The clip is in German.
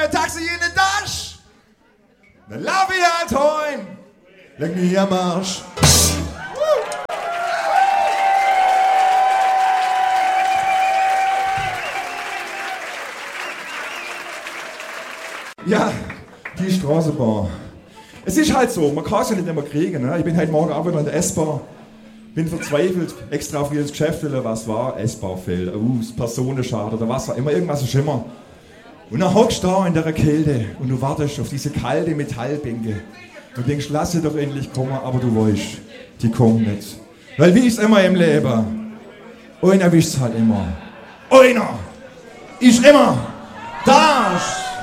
ein Taxi in den Dasch. Dann lauf ich halt heim. Leck mich am Arsch. Ja, die Straßenbahn. Es ist halt so, man kann es ja nicht immer kriegen. Ne? Ich bin heute Morgen auch wieder in der S-Bahn. Bin verzweifelt, extra auf jedes Geschäft will, was war? S-Bahn fehlt, das Personenschade oder was auch immer, irgendwas ist immer. Und dann hockst du da in der Kälte und du wartest auf diese kalte Metallbänke. Und denkst, lass sie doch endlich kommen, aber du weißt, die kommen nicht. Weil wie ist immer im Leben? Einer wischt's halt immer. Einer ist immer da.